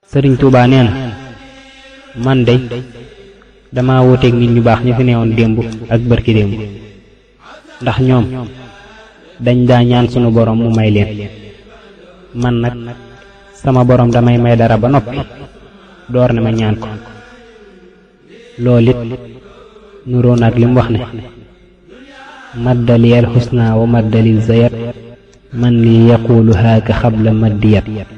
sëriñ Tuubaa nee na man dey dama wuteeg nit ñu baax ñi fi newoon démb ak barki démb ndax ñoom dañ daa ñaan sunu borom mu may leen man nag sama borom damay may dara ba noppi door ne ma ñaan ko loolu it nuroon ak lim wax ne maddaliyal xusna wa maddalil zayat man li yaqulu haaka xabla maddiyat